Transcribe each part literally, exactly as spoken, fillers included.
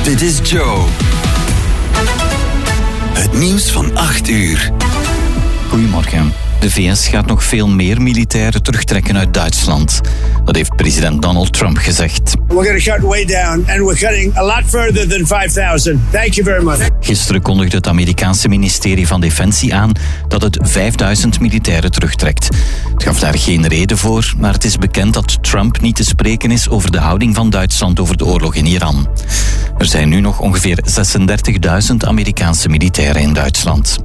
Dit is Joe. Het nieuws van acht uur. Goedemorgen. De V S gaat nog veel meer militairen terugtrekken uit Duitsland. Dat heeft president Donald Trump gezegd. We're going to cut way down and we're cutting a lot further than five thousand. Thank you very much. Gisteren kondigde het Amerikaanse ministerie van Defensie aan dat het vijfduizend militairen terugtrekt. Het gaf daar geen reden voor, maar het is bekend dat Trump niet te spreken is over de houding van Duitsland over de oorlog in Iran. Er zijn nu nog ongeveer zesendertigduizend Amerikaanse militairen in Duitsland.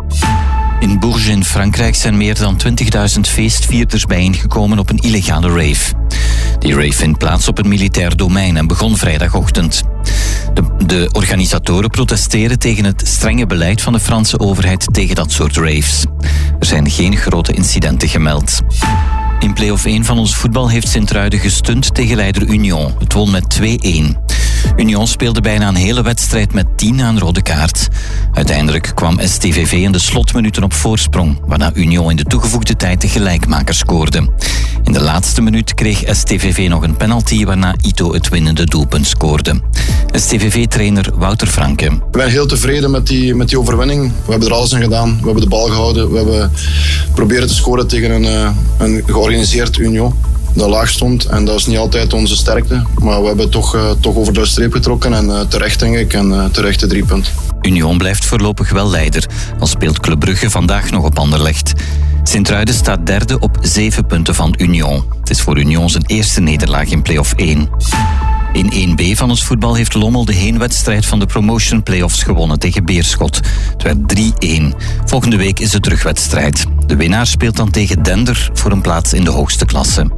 In Bourges in Frankrijk zijn meer dan twintigduizend feestvierders bijeengekomen op een illegale rave. Die rave vindt plaats op een militair domein en begon vrijdagochtend. De, de organisatoren protesteren tegen het strenge beleid van de Franse overheid tegen dat soort raves. Er zijn geen grote incidenten gemeld. In play-off één van ons voetbal heeft Sint-Truiden gestunt tegen leider Union. Het won met twee-één. Union speelde bijna een hele wedstrijd met tien aan rode kaart. Uiteindelijk kwam S T V V in de slotminuten op voorsprong, waarna Union in de toegevoegde tijd de gelijkmaker scoorde. In de laatste minuut kreeg S T V V nog een penalty, waarna Ito het winnende doelpunt scoorde. S T V V-trainer Wouter Franke. Ik ben heel tevreden met die, met die overwinning. We hebben er alles aan gedaan. We hebben de bal gehouden. We hebben proberen te scoren tegen een, een georganiseerd Union dat laag stond. En dat is niet altijd onze sterkte. Maar we hebben toch, uh, toch over de streep getrokken. En uh, terecht, denk ik. En uh, terecht de drie punten. Union blijft voorlopig wel leider. Al speelt Club Brugge vandaag nog op Anderlecht. Sint-Truiden staat derde op zeven punten van Union. Het is voor Union zijn eerste nederlaag in play-off één. In één B van ons voetbal heeft Lommel de heenwedstrijd van de promotion play-offs gewonnen tegen Beerschot. Het werd drie-één. Volgende week is de terugwedstrijd. De winnaar speelt dan tegen Dender voor een plaats in de hoogste klasse.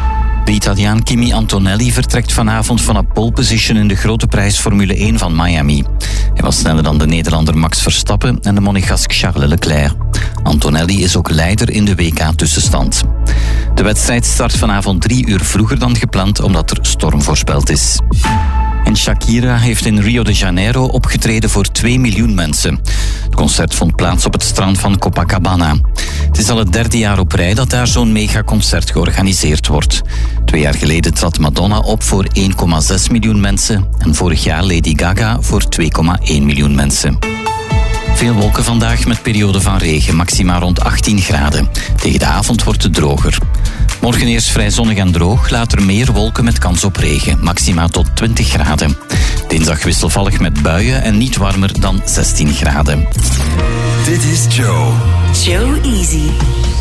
De Italiaan Kimi Antonelli vertrekt vanavond van een pole position in de grote prijs Formule één van Miami. Hij was sneller dan de Nederlander Max Verstappen en de Monegask Charles Leclerc. Antonelli is ook leider in de W K-tussenstand. De wedstrijd start vanavond drie uur vroeger dan gepland omdat er storm voorspeld is. En Shakira heeft in Rio de Janeiro opgetreden voor twee miljoen mensen. Het concert vond plaats op het strand van Copacabana. Het is al het derde jaar op rij dat daar zo'n megaconcert georganiseerd wordt. Twee jaar geleden trad Madonna op voor één komma zes miljoen mensen en vorig jaar Lady Gaga voor twee komma één miljoen mensen. Veel wolken vandaag met periode van regen, maxima rond achttien graden. Tegen de avond wordt het droger. Morgen eerst vrij zonnig en droog, later meer wolken met kans op regen, maxima tot twintig graden. Dinsdag wisselvallig met buien en niet warmer dan zestien graden. Dit is Joe. Joe Easy.